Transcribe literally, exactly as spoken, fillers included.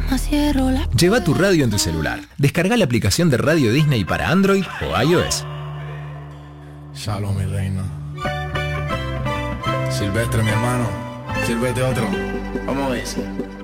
cierro la... Lleva tu radio en tu celular. Descarga la aplicación de Radio Disney para Android o iOS. Shalom, mi reina. Silvestre, mi hermano. Sírvete otro. Vamos a ver.